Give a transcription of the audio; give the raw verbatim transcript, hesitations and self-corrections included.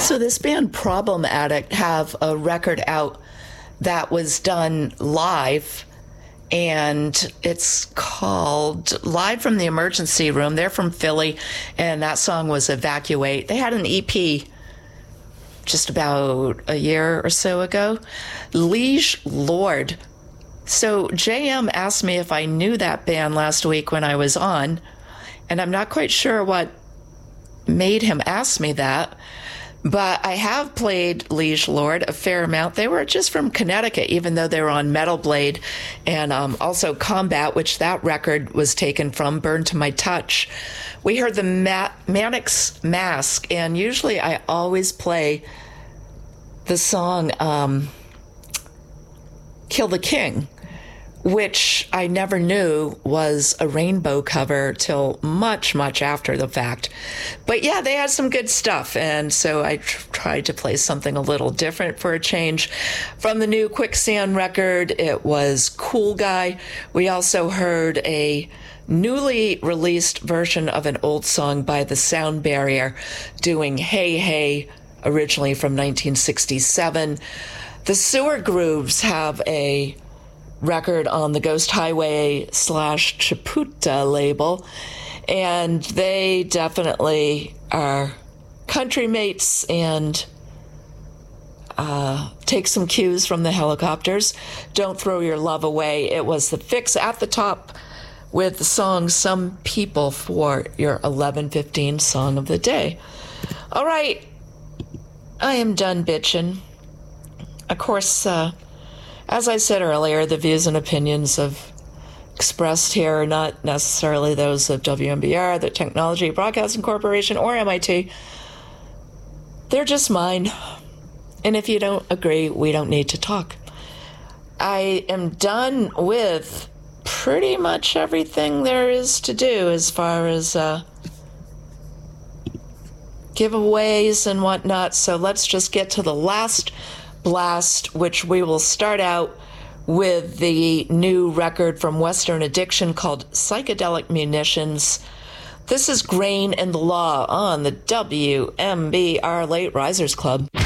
So this band Problem Addict have a record out that was done live, and it's called Live from the Emergency Room. They're from Philly, and that song was Evacuate. They had an E P just about a year or so ago, Liege Lord. So J M asked me if I knew that band last week when I was on, and I'm not quite sure what made him ask me that. But I have played Liege Lord a fair amount. They were just from Connecticut, even though they were on Metal Blade and um, also Combat, which that record was taken from, Burn to My Touch. We heard the Ma- Mannix Mask, and usually I always play the song um, Kill the King, which I never knew was a Rainbow cover till much, much after the fact. But yeah, they had some good stuff, and so I tr- tried to play something a little different for a change. From the new Quicksand record, it was Cool Guy. We also heard a newly released version of an old song by The Sound Barrier doing Hey Hey, originally from nineteen sixty-seven. The Sewer Grooves have a record on the Ghost Highway slash Chaputa label, and they definitely are country mates and uh, take some cues from the Helicopters. Don't Throw Your Love Away. It was the Fix at the top with the song Some People for your eleven fifteen song of the day. All right, I am done bitching. Of course, uh, as I said earlier, the views and opinions of expressed here are not necessarily those of W M B R, the Technology Broadcasting Corporation, or M I T. They're just mine. And if you don't agree, we don't need to talk. I am done with pretty much everything there is to do as far as uh, giveaways and whatnot. So let's just get to the last blast, which we will start out with the new record from Western Addiction called Psychedelic Munitions. This is Grain and the Law on the W M B R Late Risers Club.